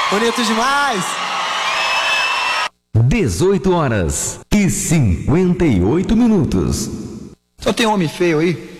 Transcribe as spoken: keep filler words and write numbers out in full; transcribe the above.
Bonito demais! dezoito horas e cinquenta e oito minutos. Só tem homem feio aí?